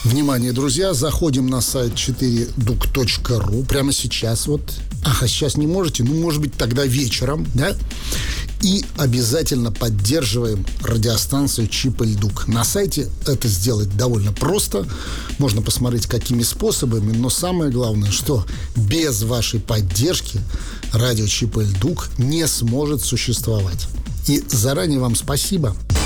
Внимание, друзья, заходим на сайт 4duк.ru прямо сейчас. Ага, сейчас не можете, может быть, тогда вечером, да? И обязательно поддерживаем радиостанцию Чип и Дук. На сайте это сделать довольно просто. Можно посмотреть, какими способами. Но самое главное, что без вашей поддержки радио Чип и Дук не сможет существовать. И заранее вам спасибо.